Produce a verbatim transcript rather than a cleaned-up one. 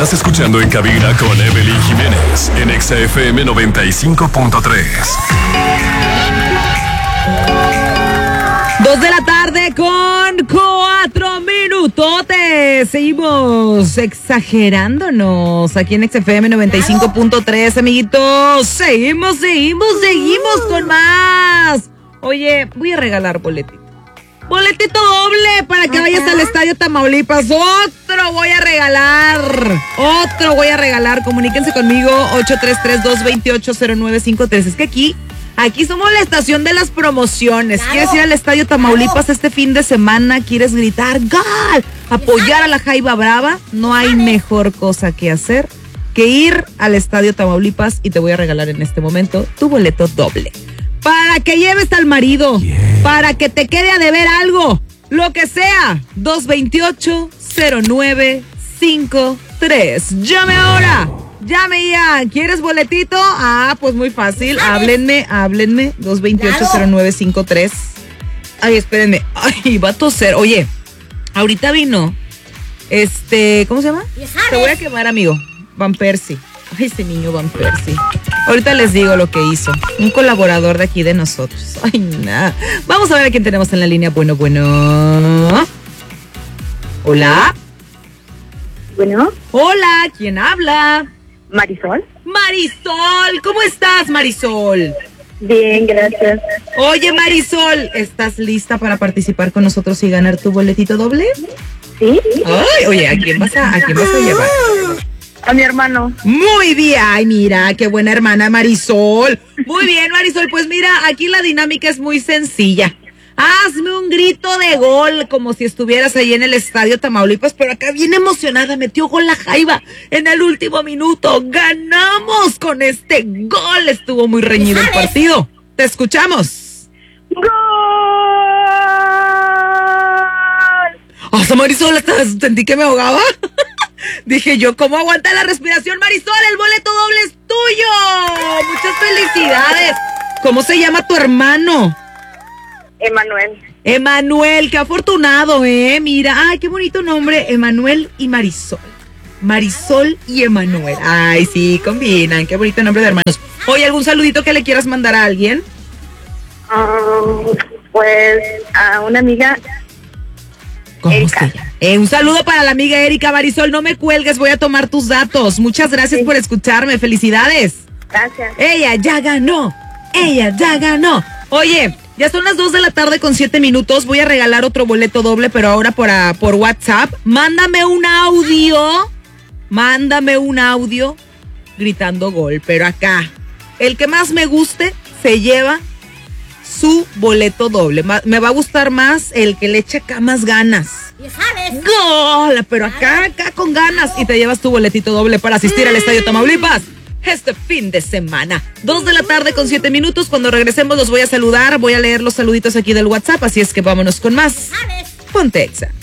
Estás escuchando En Cabina con Evelyn Jiménez en Exa F M noventa y cinco punto tres. Dos de la tarde con cuatro minutotes. Seguimos exagerándonos aquí en X F M noventa y cinco punto tres, amiguitos. Seguimos, seguimos, seguimos con más. Oye, voy a regalar boletito. Boletito doble para que vayas al Estadio Tamaulipas. Otro voy a regalar. Otro voy a regalar. Comuníquense conmigo ocho tres tres, dos dos ocho, cero nueve cinco tres. Es que aquí... Aquí somos la estación de las promociones. Claro. ¿Quieres ir al Estadio Tamaulipas claro. este fin de semana? ¿Quieres gritar ¡gol! Apoyar a la Jaiba Brava. No hay mejor cosa que hacer que ir al Estadio Tamaulipas y te voy a regalar en este momento tu boleto doble. Para que lleves al marido, yeah. para que te quede a deber algo, lo que sea. dos dos ocho, cero nueve cinco tres. Llame ahora. Llame ya. ¿Quieres boletito? Ah, pues muy fácil. Háblenme, háblenme. dos dos ocho, cero nueve cinco tres. Ay, espérenme. Ay, va a toser. Oye, ahorita vino. Este, ¿cómo se llama? Te voy a quemar, amigo. Van Persie. Ay, ese niño Van Persie. Ahorita les digo lo que hizo. Un colaborador de aquí de nosotros. Ay, nada. Vamos a ver a quién tenemos en la línea. Bueno, bueno. Hola. Bueno. Hola, ¿quién habla? Marisol. Marisol, ¿cómo estás, Marisol? Bien, gracias. Oye, Marisol, ¿estás lista para participar con nosotros y ganar tu boletito doble? Sí. Ay, oye, ¿a quién vas a, a quién vas a llevar? A mi hermano. Muy bien, ay, mira, qué buena hermana Marisol. Muy bien, Marisol, pues mira, aquí la dinámica es muy sencilla. Hazme un grito de gol, como si estuvieras ahí en el Estadio Tamaulipas, pero acá bien emocionada, metió gol la Jaiba en el último minuto. ¡Ganamos con este gol! Estuvo muy reñido el partido. Te escuchamos. ¡Gol! ¡Oh, Marisol, hasta sentí que me ahogaba! Dije yo, ¿cómo aguanta la respiración, Marisol? El boleto doble es tuyo. Muchas felicidades. ¿Cómo se llama tu hermano? Emanuel. Emanuel, qué afortunado, ¿eh? Mira, ay, qué bonito nombre, Emanuel y Marisol. Marisol y Emanuel. Ay, sí, combinan, qué bonito nombre de hermanos. Oye, ¿algún saludito que le quieras mandar a alguien? Um, pues a una amiga. ¿Cómo Erika. se llama? Eh, un saludo para la amiga Erika. Marisol, no me cuelgues, voy a tomar tus datos. Muchas gracias sí. por escucharme, felicidades. Gracias. Ella ya ganó, ella ya ganó. Oye, ya son las dos de la tarde con siete minutos. Voy a regalar otro boleto doble, pero ahora por, a, por WhatsApp. Mándame un audio. Mándame un audio gritando gol. Pero acá, el que más me guste se lleva su boleto doble. Me va a gustar más el que le eche acá más ganas. ¿Ya sabes? ¡Gol! Pero acá, acá con ganas. Y te llevas tu boletito doble para asistir al Estadio Tamaulipas este fin de semana. Dos de la tarde con siete minutos. Cuando regresemos los voy a saludar. Voy a leer los saluditos aquí del WhatsApp. Así es que vámonos con más. Ponte Exa.